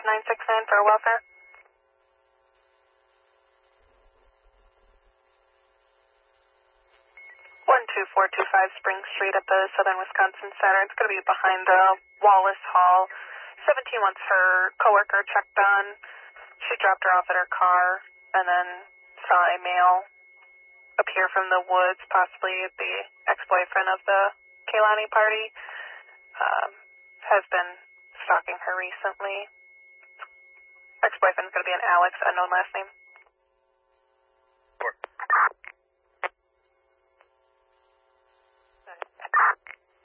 969 for welfare. 12425 Spring Street at the Southern Wisconsin Center. It's going to be behind the Wallace Hall. 17 wants her coworker checked on. She dropped her off at her car and then saw a male appear from the woods, possibly the ex-boyfriend of the Kehlani party. Has been stalking her recently. Ex-boyfriend's going to be an Alex, unknown last name.